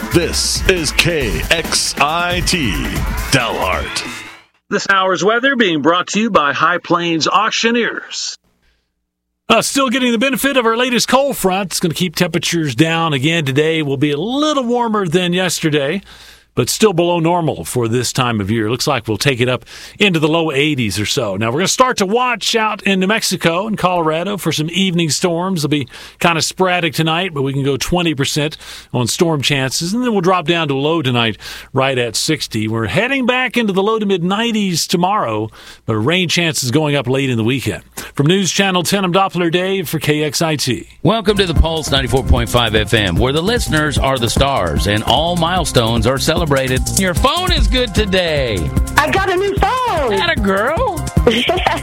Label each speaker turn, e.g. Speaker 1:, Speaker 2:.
Speaker 1: This is KXIT Dalhart.
Speaker 2: This hour's weather being brought to you by High Plains Auctioneers.
Speaker 3: Still getting the benefit of our latest cold front. It's going to keep temperatures down again today. Will be a little warmer than yesterday, but still below normal for this time of year. Looks like we'll take it up into the low 80s or so. Now, we're going to start to watch out in New Mexico and Colorado for some evening storms. They'll be kind of sporadic tonight, but we can go 20% on storm chances, and then we'll drop down to low tonight right at 60. We're heading back into the low to mid-90s tomorrow, but rain chances going up late in the weekend. From News Channel 10, I'm Doppler Dave for KXIT.
Speaker 4: Welcome to the Pulse 94.5 FM, where the listeners are the stars and all milestones are celebrated. Your phone is good today.
Speaker 5: I got a new phone.
Speaker 4: Atta girl.